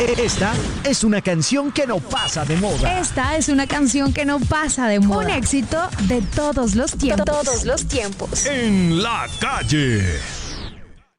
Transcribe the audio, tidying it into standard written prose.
Esta es una canción que no pasa de moda. Esta es una canción que no pasa de moda. Un éxito de todos los tiempos. Todos los tiempos. En la calle.